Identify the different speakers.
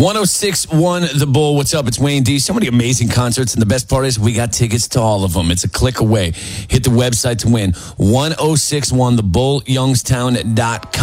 Speaker 1: 1061 The Bull. What's up? It's Wayne D. So many amazing concerts, and the best part is we got tickets to all of them. It's a click away. Hit the website to win. 1061thebullyoungstown.com.